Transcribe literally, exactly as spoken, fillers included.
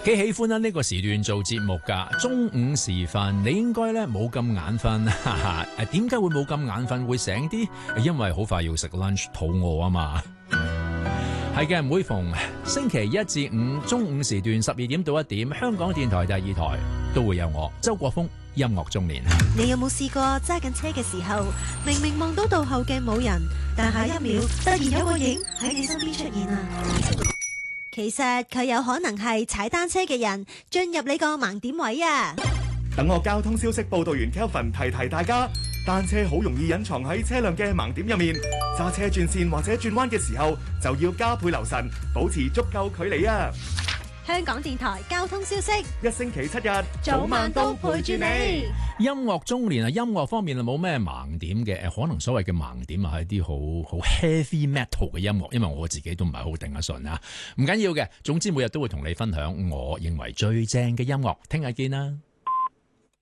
幾喜歡啦呢個時段做節目噶，中午時分你應該咧冇咁眼瞓，哈哈。誒，點解會冇咁眼瞓會醒啲？因為好快要食 lunch，肚餓啊嘛。係嘅，每逢星期一至五中午時段十二點到一點，香港電台第二台都會有我周國峰音樂中年。 你有冇試過揸緊車嘅時候，明明望到倒後鏡冇人，但下一秒突然有個影喺你身邊出現啊？其實佢有可能係踩單車嘅人進入你個盲點位啊！ 等我交通消息報道員 Kelvin 提提大家，單車好容易隱藏喺車輛嘅盲點入面，揸車轉線或者轉彎嘅時候就要加倍留神，保持足夠距離啊！ 香港電台交通消息， 一星期七日早晚都陪住你。 音樂中年啊，音樂方面啊冇咩盲點嘅，可能所謂嘅盲點啊係啲好好 heavy metal 嘅音樂，因為我自己都唔係好頂得順啊。唔緊要嘅，總之每日都會同你分享我認為最正嘅音樂。聽日見啦。